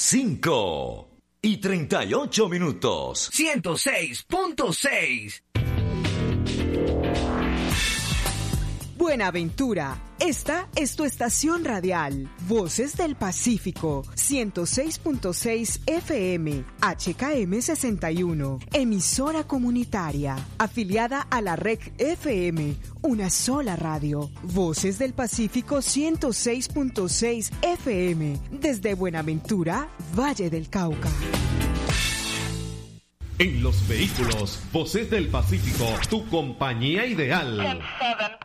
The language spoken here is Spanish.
5:38. 106.6. Buenaventura, esta es tu estación radial, Voces del Pacífico, 106.6 FM, HKM 61, emisora comunitaria, afiliada a la Red FM, una sola radio, Voces del Pacífico 106.6 FM, desde Buenaventura, Valle del Cauca. En los vehículos, Voces del Pacífico, tu compañía ideal. 10-7.